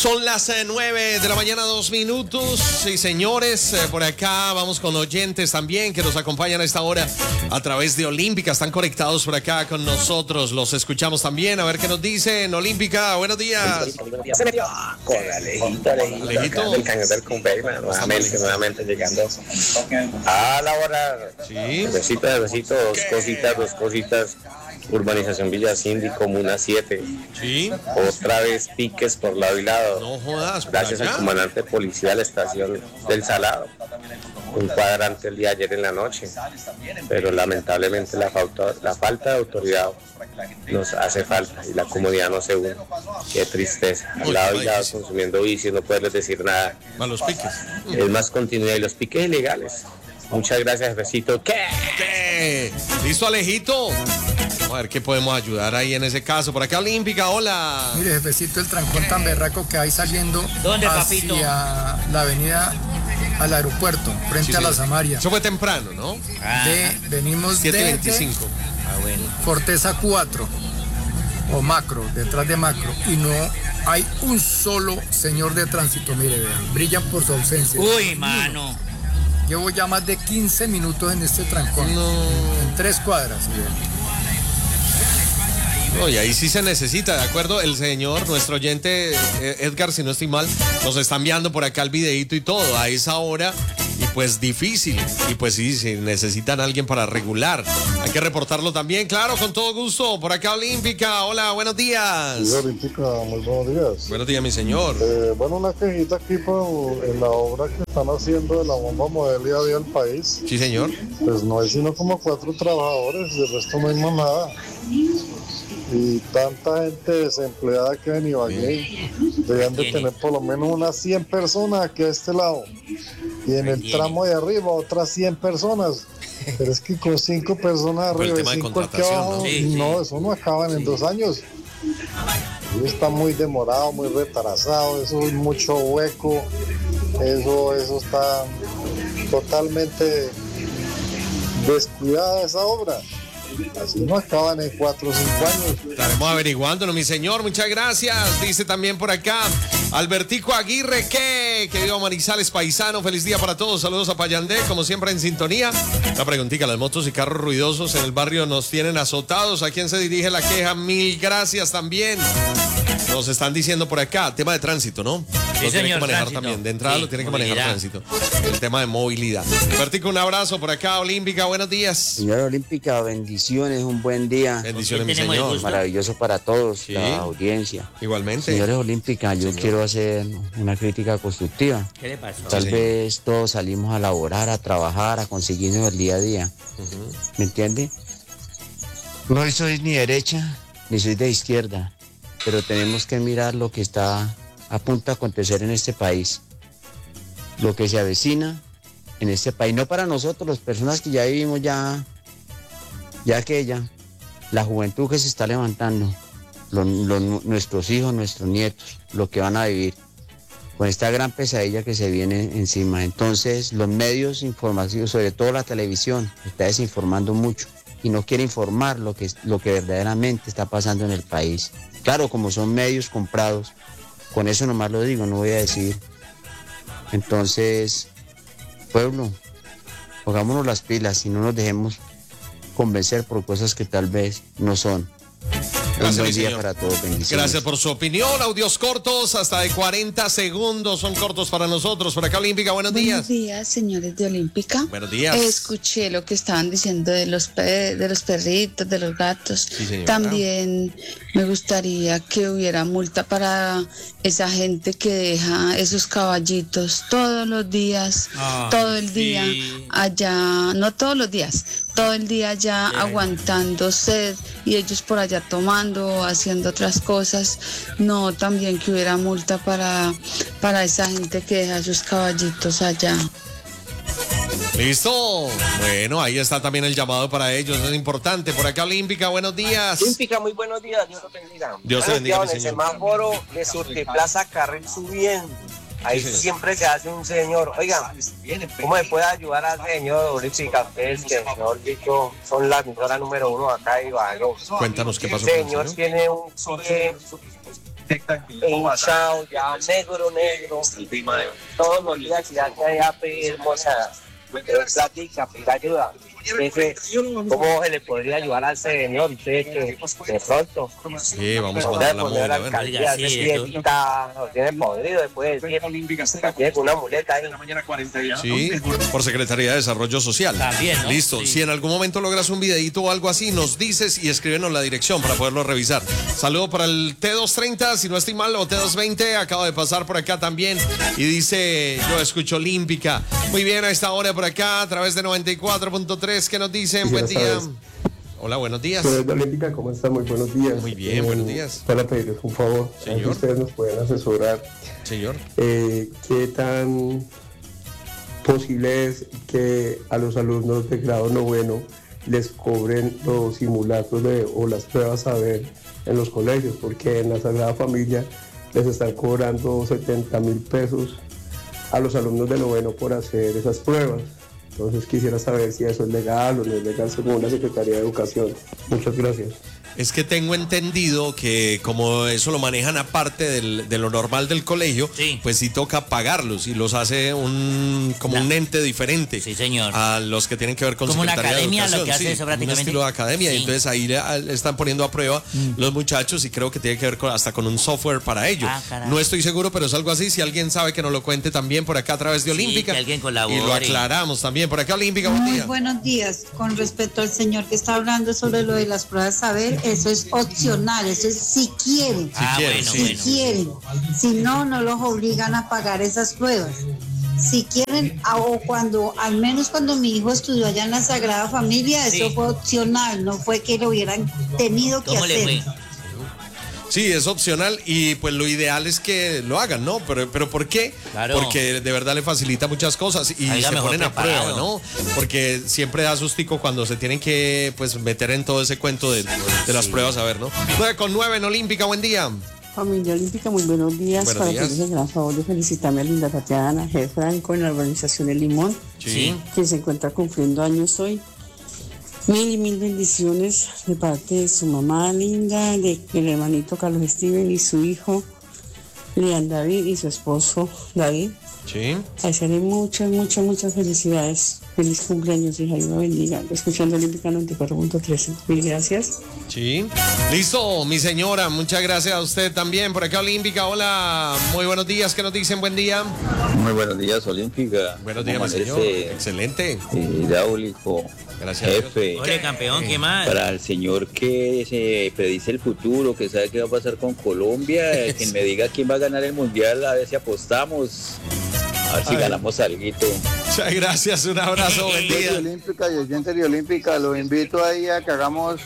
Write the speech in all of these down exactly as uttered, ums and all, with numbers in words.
Son las eh, nueve de la mañana, dos minutos. Sí, señores, eh, por acá vamos con oyentes también que nos acompañan a esta hora a través de Olímpica. Están conectados por acá con nosotros. Los escuchamos también. A ver qué nos dicen. Olímpica, buenos días. Se metió con Alejito, Alejito, Alejito. del Cañón del Conveima, nuevamente, nuevamente llegando a laborar. Sí. Besitos, besitos, dos cositas, dos cositas. Urbanización Villa Cindy, Comuna siete. Sí. Otra vez piques por lado y lado. No jodas. Gracias al comandante de policía de la estación del Salado. Un cuadrante el día de ayer en la noche. Pero lamentablemente la falta, la falta de autoridad nos hace falta y la comodidad no se une. Qué tristeza. Al lado y lado consumiendo vicio, no poderles decir nada. A los piques. Es más continuidad y los piques ilegales. Muchas gracias, jefecito. ¿Qué? ¿Qué? ¿Listo, Alejito? A ver qué podemos ayudar ahí en ese caso. Por acá, Olímpica, hola. Mire, jefecito, el trancón tan berraco que hay saliendo ¿Dónde, hacia papito? la avenida al aeropuerto, frente Sí, a la sí. Samaria. Eso fue temprano, ¿no? De, venimos siete de veinticinco. Ah, bueno. Forteza cuatro o Macro, detrás de Macro, y no hay un solo señor de tránsito. Mire, vean, brillan por su ausencia. Uy, mano. Llevo ya más de quince minutos en este trancón, en tres cuadras. ¿Sí ven? No, y ahí sí se necesita, ¿de acuerdo? El señor, nuestro oyente eh, Edgar, si no estoy mal, nos está enviando por acá el videíto y todo a esa hora. Y pues difícil. Y pues sí, si necesitan a alguien para regular, hay que reportarlo también, claro, con todo gusto. Por acá, Olímpica. Hola, buenos días. Sí, Olímpica, muy buenos días. Buenos días, mi señor. Eh, bueno, una quejita aquí por, en la obra que están haciendo de la bomba Modelia Vía del País. Sí, señor. Pues no hay sino como cuatro trabajadores, de resto no hay más nada. Y tanta gente desempleada que en Ibagué, debían de tener por lo menos unas cien personas aquí a este lado. Y en el tramo de arriba otras cien personas. Pero es que con cinco personas Por el arriba y tema de cinco aquí contratación, abajo, ¿no? Sí, sí. no, eso no acaban en dos años. Eso está muy demorado, muy retrasado, eso es mucho hueco, eso, eso está totalmente descuidada esa obra. Así no acaban en cuatro o cinco años. Estaremos averiguándolo, mi señor. Muchas gracias. Dice también por acá Albertico Aguirre, que que viva Manizales, paisano. Feliz día para todos. Saludos a Payandé, como siempre en sintonía. La preguntita, las motos y carros ruidosos en el barrio nos tienen azotados. ¿A quién se dirige la queja? Mil gracias también. Nos están diciendo por acá, tema de tránsito, ¿no? Lo tiene señor, que manejar tránsito. también. De entrada Sí, lo tiene que manejar movilidad. tránsito. El tema de movilidad. Albertico, un abrazo por acá, Olímpica. Buenos días. Señora Olímpica, bendiciones, un buen día. Bendiciones, mi tenemos el señor. gusto? Maravilloso para todos, Sí. la audiencia. Igualmente. Señores Olímpica, yo Señor. quiero hacer una crítica constructiva. ¿Qué le pasó? Tal Sí, vez todos salimos a laborar, a trabajar, a conseguirnos el día a día. ¿Me entiende? No soy ni derecha ni soy de izquierda, pero tenemos que mirar lo que está a punto de acontecer en este país. Lo que se avecina en este país, no para nosotros, las personas que ya vivimos ya, ya aquella, la juventud que se está levantando, lo- lo- nuestros hijos, nuestros nietos, lo que van a vivir con esta gran pesadilla que se viene encima. Entonces, los medios informativos, sobre todo la televisión, está desinformando mucho y no quiere informar lo que, lo que verdaderamente está pasando en el país. Claro, como son medios comprados, con eso nomás lo digo, no voy a decir. Entonces, pueblo, pongámonos las pilas y no nos dejemos convencer por cosas que tal vez no son. Gracias, Un mi buen día señor. para todos, bendiciones. Gracias por su opinión. Audios cortos, hasta de cuarenta segundos son cortos para nosotros. Por acá, Olímpica, buenos días. Buenos días, señores de Olímpica. Buenos días. Escuché lo que estaban diciendo de los pe- de los perritos, de los gatos. Sí, señora. También me gustaría que hubiera multa para esa gente que deja esos caballitos todos los días, Ay, todo el día sí. allá, no todos los días, todo el día allá Bien. aguantando sed y ellos por allá tomando, haciendo otras cosas. No, también que hubiera multa para, para esa gente que deja sus caballitos allá. Listo. Bueno, ahí está también el llamado para ellos. Es importante. Por acá, Olímpica, buenos días. Olímpica, muy buenos días, Dios los bendiga. Dios te bendiga, mi En el señor. semáforo de Surtiplaza Carril subiendo. Ahí Sí, señor. siempre se hace un señor. Oiga, ¿cómo me puede ayudar al señor Olímpica? Ustedes que, mejor dicho, son la emisora número uno acá de Ibagué. Cuéntanos qué El pasó con el señor señor. tiene un pie hinchado, ya negro, negro. Todos los días ya que hay a pedir cosas, plática, pedir ayuda. Ese, ¿cómo se le podría ayudar al señor? Usted que de pronto sí, vamos a mandar la muleta. bueno. Alcaldía, sí, está, lo tiene podrido después de tiene con una muleta ahí. Sí, por Secretaría de Desarrollo Social. También, ¿no? Listo, Sí. si en algún momento logras un videito o algo así, nos dices y escríbenos la dirección para poderlo revisar. Saludo para el T doscientos treinta, si no estoy mal, o T doscientos veinte, acaba de pasar por acá también y dice, yo escucho Olímpica. Muy bien, a esta hora por acá, a través de noventa y cuatro punto tres. ¿Qué nos dicen? Buen día. Hola, buenos días. Soy de Olímpica, ¿cómo están? Muy buenos días. Muy bien, eh, buenos días. Para pedirles un favor, señor. si ustedes nos pueden asesorar. Señor. Eh, ¿Qué tan posible es que a los alumnos de grado noveno les cobren los simulacros de, o las pruebas a ver en los colegios? Porque en la Sagrada Familia les están cobrando setenta mil pesos a los alumnos de noveno por hacer esas pruebas. Entonces quisiera saber si eso es legal o no es legal según la Secretaría de Educación. Muchas gracias. Es que tengo entendido que como eso lo manejan aparte del, de lo normal del colegio, sí. pues sí toca pagarlos y los hace un como no. un ente diferente. Sí, señor. A los que tienen que ver con como Secretaría una academia, de Educación. Lo que hace sí, eso prácticamente. Un estilo de academia. Sí. Y entonces ahí le, le están poniendo a prueba mm. los muchachos y creo que tiene que ver con, hasta con un software para ello. Ah, no estoy seguro, pero es algo así. Si alguien sabe, que nos lo cuente también por acá a través de Olímpica. Sí, que alguien colabore. Y lo aclaramos también por acá, Olímpica. Buen Muy día. buenos días. Con respecto al señor que está hablando sobre lo de las pruebas saber, eso es opcional. Eso es si quieren. Ah, si quieren, bueno, sí. Si bueno. quieren. Si no, no los obligan a pagar esas pruebas. Si quieren, o cuando, al menos cuando mi hijo estudió allá en la Sagrada Familia, eso sí. fue opcional, no fue que lo hubieran tenido que ¿Cómo hacer. le fue? Sí, es opcional y pues lo ideal es que lo hagan, ¿no? Pero, pero ¿por qué? Claro. Porque de verdad le facilita muchas cosas y Salga se mejor ponen a preparado. prueba, ¿no? Porque siempre da sustico cuando se tienen que pues meter en todo ese cuento de, de las Sí. pruebas, a ver, ¿no? nueve con nueve en Olímpica, buen día. Familia Olímpica, muy buenos días. Buenos Para días. pedirles el gran favor de felicitarme a Linda Tatiana G. Franco en la urbanización El Limón, Sí. quien se encuentra cumpliendo años hoy. Mil y mil bendiciones de parte de su mamá Linda, de el hermanito Carlos Steven y su hijo Lean David y su esposo David. Sí. Hacerle muchas, muchas, muchas felicidades. Feliz cumpleaños, hija, Dios la bendiga. Escuchando Olímpica noventa y cuatro punto trece. Mil gracias. Sí. Listo, mi señora, muchas gracias a usted también. Por acá Olímpica, hola, muy buenos días, ¿qué nos dicen? Buen día. Muy buenos días, Olímpica. Buenos días, mi amanece? señor. Excelente. Hidráulico. Gracias a Dios. Jefe. Ole, campeón, ¿qué más? Para el señor que se predice el futuro, que sabe qué va a pasar con Colombia, que me diga quién va a ganar el mundial, a ver si apostamos. A ver si Ay. ganamos alguito. Muchas gracias, un abrazo, buen Yo de día. Olímpica y oyente de Olímpica, los invito ahí a que hagamos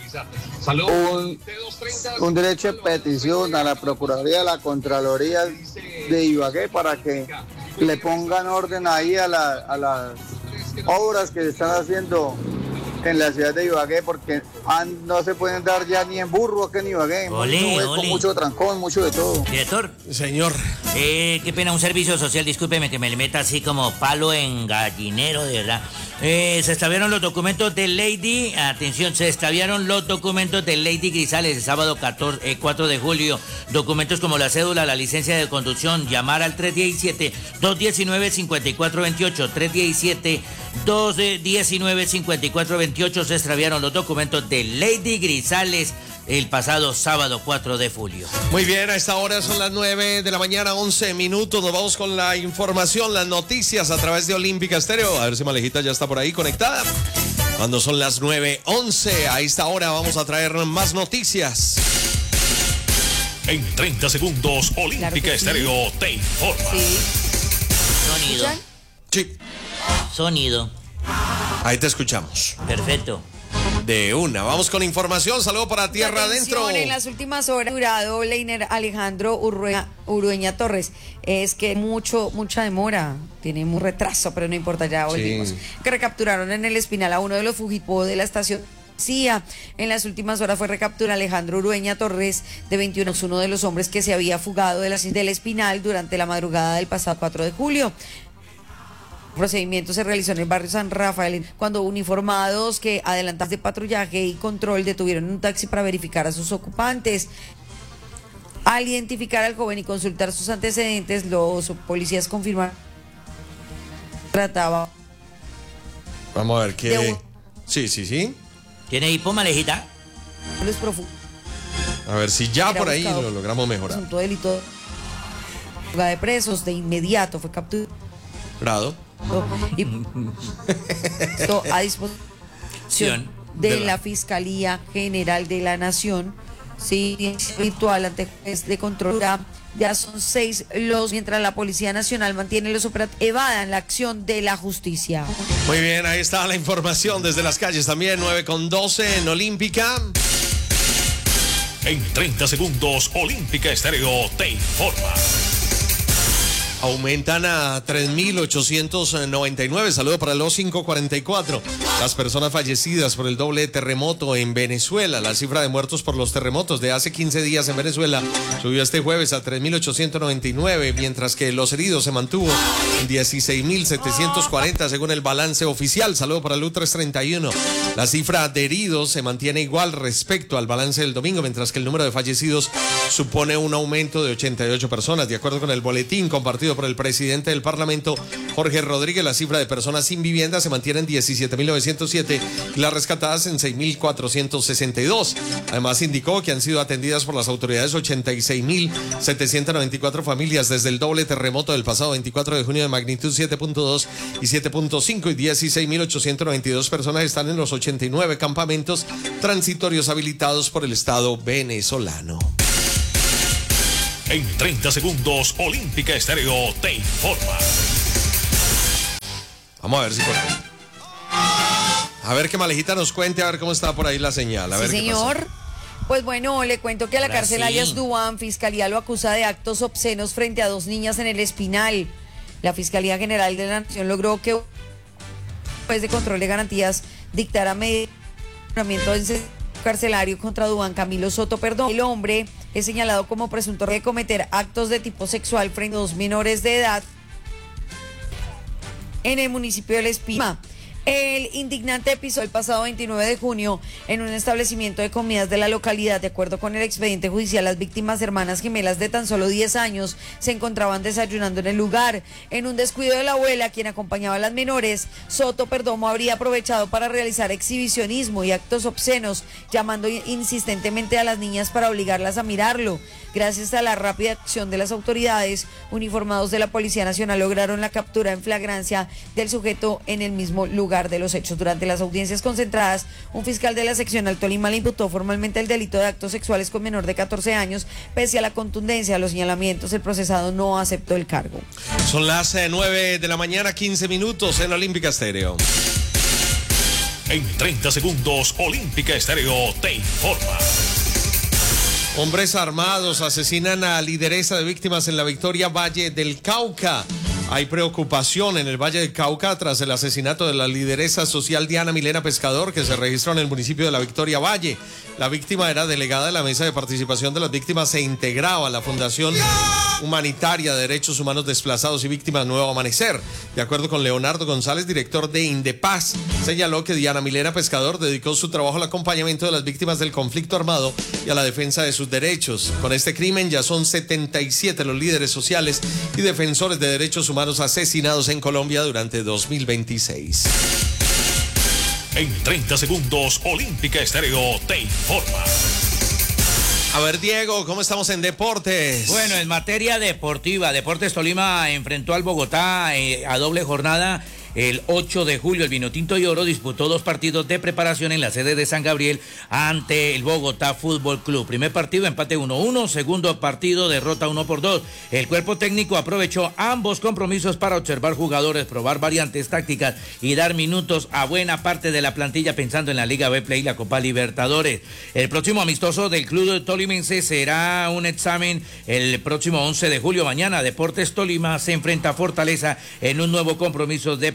un, un derecho de petición a la Procuraduría de la Contraloría de Ibagué para que le pongan orden ahí a, la, a las obras que se están haciendo en la ciudad de Ibagué, porque an, no se pueden dar ya ni en burro que en Ibagué. Ole, mucho hueco, ole. mucho trancón, mucho de todo. Director, Señor. eh, qué pena, un servicio social, discúlpeme que me le meta así como palo en gallinero, de verdad. Eh, se extraviaron los documentos de Lady, atención, se extraviaron los documentos de Lady Grisales el sábado catorce, eh, cuatro de julio. Documentos como la cédula, la licencia de conducción, llamar al tres diecisiete, dos diecinueve, cincuenta y cuatro veintiocho, tres diecisiete, dos diecinueve, cincuenta y cuatro veintiocho. Se extraviaron los documentos de Lady Grisales el pasado sábado cuatro de julio. Muy bien, a esta hora son las nueve de la mañana, once minutos. Nos vamos con la información, las noticias a través de Olímpica Estéreo. A ver si Malejita ya está por ahí conectada. Cuando son las nueve once, a esta hora vamos a traer más noticias. En treinta segundos, Olímpica Claro que Estéreo te informa. Sonido. Sí, Sonido. ahí te escuchamos. Perfecto. De una, vamos con información. Saludo para Tierra Atención, Adentro. en las últimas horas, durado Leiner Alejandro Urueña, Urueña Torres. Es que mucho, mucha demora, tiene un retraso, pero no importa, ya volvimos. Sí. Que recapturaron en el Espinal a uno de los fugitivos de la estación. En las últimas horas fue recapturado Alejandro Urueña Torres, de veintiuno, uno de los hombres que se había fugado de la, del Espinal durante la madrugada del pasado cuatro de julio. El procedimiento se realizó en el barrio San Rafael cuando uniformados que adelantados de patrullaje y control detuvieron un taxi para verificar a sus ocupantes. Al identificar al joven y consultar sus antecedentes, los policías confirmaron que trataba. Vamos a ver qué. Sí, sí, sí. ¿Tiene hipo, Malejita? Los profundos. A ver si ya Era por ahí buscado lo logramos mejorar. Asunto delito de presos de inmediato fue capturado Grado. y esto a disposición de, de la, la Fiscalía General de la Nación. Sí, virtual ante juez de control. Ya son seis los, mientras la Policía Nacional mantiene los operativos, evadan la acción de la justicia. Muy bien, ahí está la información desde las calles también, nueve con doce en Olímpica. En treinta segundos, Olímpica Estéreo te informa. Aumentan a tres mil ochocientos noventa y nueve. Saludo para los quinientos cuarenta y cuatro. Las personas fallecidas por el doble terremoto en Venezuela. La cifra de muertos por los terremotos de hace quince días en Venezuela subió este jueves a tres mil ochocientos noventa y nueve, mientras que los heridos se mantuvo en dieciséis mil setecientos cuarenta según el balance oficial. Saludo para el U trescientos treinta y uno. La cifra de heridos se mantiene igual respecto al balance del domingo, mientras que el número de fallecidos supone un aumento de ochenta y ocho personas. De acuerdo con el boletín compartido por el presidente del Parlamento, Jorge Rodríguez, la cifra de personas sin vivienda se mantiene en diecisiete mil novecientos siete y las rescatadas en seis mil cuatrocientos sesenta y dos. Además, indicó que han sido atendidas por las autoridades ochenta y seis mil setecientos noventa y cuatro familias desde el doble terremoto del pasado veinticuatro de junio de magnitud siete punto dos y siete punto cinco, y dieciséis mil ochocientos noventa y dos personas están en los ochenta y nueve campamentos transitorios habilitados por el Estado venezolano. En treinta segundos, Olímpica Estéreo te informa. Vamos a ver si por ahí. A ver qué Malejita nos cuente, a ver cómo está por ahí la señal. A Sí, ver qué señor. pasa. Pues bueno, le cuento que a la Ahora cárcel sí. alias Dubán, Fiscalía lo acusa de actos obscenos frente a dos niñas en el Espinal. La Fiscalía General de la Nación logró que un juez de control de garantías dictara medida de carcelario contra Dubán Camilo Soto Perdón. El hombre es señalado como presunto de cometer actos de tipo sexual frente a dos menores de edad en el municipio del Espinal. El indignante episodio el pasado veintinueve de junio en un establecimiento de comidas de la localidad. De acuerdo con el expediente judicial, las víctimas, hermanas gemelas de tan solo diez años, se encontraban desayunando en el lugar. En un descuido de la abuela, quien acompañaba a las menores, Soto Perdomo habría aprovechado para realizar exhibicionismo y actos obscenos, llamando insistentemente a las niñas para obligarlas a mirarlo. Gracias a la rápida acción de las autoridades, uniformados de la Policía Nacional lograron la captura en flagrancia del sujeto en el mismo lugar de los hechos. Durante las audiencias concentradas, un fiscal de la seccional Tolima le imputó formalmente el delito de actos sexuales con menor de catorce años. Pese a la contundencia de los señalamientos, el procesado no aceptó el cargo. Son las eh, nueve de la mañana, quince minutos en Olímpica Estéreo. En treinta segundos, Olímpica Estéreo te informa. Hombres armados asesinan a lideresa de víctimas en la Victoria Valle del Cauca. Hay preocupación en el Valle del Cauca tras el asesinato de la lideresa social Diana Milena Pescador, que se registró en el municipio de la Victoria Valle. La víctima era delegada de la Mesa de Participación de las Víctimas e integraba a la Fundación Humanitaria de Derechos Humanos Desplazados y Víctimas Nuevo Amanecer. De acuerdo con Leonardo González, director de Indepaz, señaló que Diana Milena Pescador dedicó su trabajo al acompañamiento de las víctimas del conflicto armado y a la defensa de sus derechos. Con este crimen ya son setenta y siete los líderes sociales y defensores de derechos humanos asesinados en Colombia durante dos mil veintiséis. En treinta segundos, Olímpica Estéreo te informa. A ver, Diego, ¿cómo estamos en deportes? Bueno, en materia deportiva, Deportes Tolima enfrentó al Bogotá eh, a doble jornada. El ocho de julio, el Vinotinto y Oro disputó dos partidos de preparación en la sede de San Gabriel ante el Bogotá Fútbol Club. Primer partido, empate uno uno. Segundo partido, derrota uno por dos. El cuerpo técnico aprovechó ambos compromisos para observar jugadores, probar variantes tácticas y dar minutos a buena parte de la plantilla pensando en la Liga Betplay y la Copa Libertadores. El próximo amistoso del club tolimense será un examen el próximo once de julio. Mañana, Deportes Tolima se enfrenta a Fortaleza en un nuevo compromiso de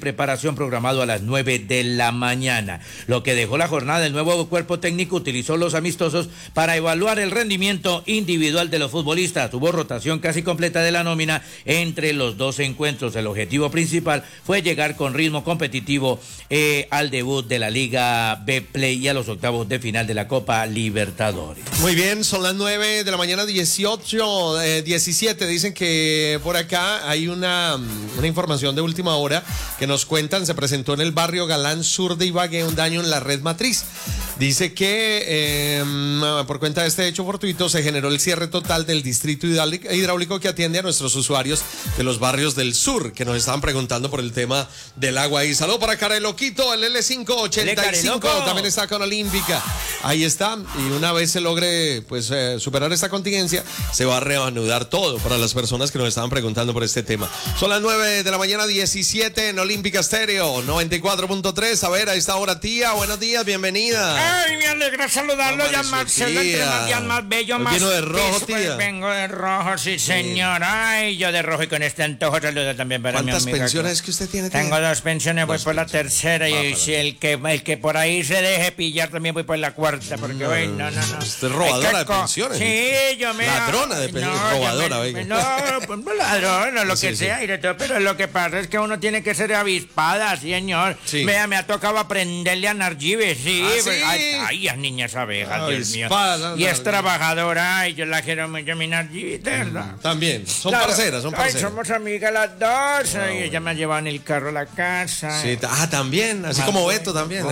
preparación programado a las nueve de la mañana. Lo que dejó la jornada, el nuevo cuerpo técnico utilizó los amistosos para evaluar el rendimiento individual de los futbolistas. Hubo rotación casi completa de la nómina entre los dos encuentros. El objetivo principal fue llegar con ritmo competitivo eh, al debut de la Liga Betplay y a los octavos de final de la Copa Libertadores. Muy bien, son las nueve de la mañana, dieciocho, eh, diecisiete. Dicen que por acá hay una, una información de última hora que nos cuentan. Se presentó en el barrio Galán Sur de Ibagué un daño en la red matriz. Dice que eh, por cuenta de este hecho fortuito se generó el cierre total del distrito hidráulico que atiende a nuestros usuarios de los barrios del sur, que nos estaban preguntando por el tema del agua. Y saludo para Careloquito, el L cinco ochenta y cinco, también está con Olímpica. Ahí está, y una vez se logre pues eh, superar esta contingencia, se va a reanudar todo para las personas que nos estaban preguntando por este tema. Son las nueve de la mañana, diecisiete en Olímpica Estéreo, noventa y cuatro punto tres. A ver, a esta hora, tía, buenos días, bienvenida. Ay, me alegra saludarlo, ya Marcelo, entre más, ya más bello, más... Vino de rojo, piso, tía. Vengo de rojo, sí, señor. Ay, yo de rojo y con este antojo saludo también para mi amiga. ¿Cuántas pensiones que usted tiene, tía? Tengo dos pensiones, voy Dos por la pensiones. tercera y Ah, si el que, el que por ahí se deje pillar también voy por la cuarta, porque hoy no, no, no. Usted es robadora Es que de co- pensiones. Sí, yo me... Ladrona de pensiones, No, yo robadora, me- venga. No, pues, pues, ladrona, lo Sí, que sí. sea, y de todo, pero lo que pasa es que uno tiene que ser avispada, señor. Sí. Vea, me ha tocado aprenderle a Narjibe, sí. ¿Ah, pues, sí? Ay, ay, las niñas abejas, Dios mío. Avispada, Y es Narjibe. trabajadora, y yo la quiero mucho, mi Narjibe, de verdad. También, son Claro. parceras, son Ay, parceras. somos amigas las dos, y ella me ha llevado en el carro a la casa. Sí, ta- ah, también, así Ah, como bueno. Beto también.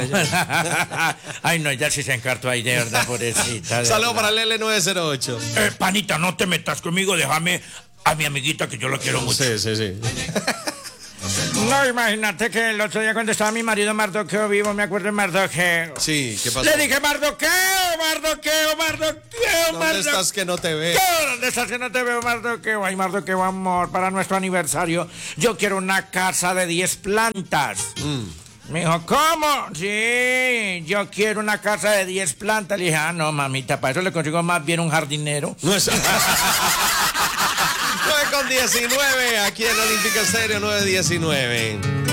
Ay, no, ya sí se encartó ahí, de verdad, pobrecita. de Saludos verdad. para el L nueve cero ocho. Eh, panita, no te metas conmigo, déjame a mi amiguita que yo la quiero mucho. Sí, sí, sí. No, imagínate que el otro día cuando estaba mi marido Mardoqueo vivo, me acuerdo de Mardoqueo. Sí, ¿qué pasó? Le dije, Mardoqueo, Mardoqueo, Mardoqueo, ¿Dónde Mardoqueo. estás que no te ve? ¿Dónde estás que no te veo, Mardoqueo? Ay, Mardoqueo, amor, para nuestro aniversario yo quiero una casa de diez plantas. Me dijo, ¿cómo? Sí, yo quiero una casa de diez plantas. Le dije, ah, no, mamita, para eso le consigo más bien un jardinero. No es... nueve con diecinueve, aquí en Olímpica Estéreo, nueve diecinueve.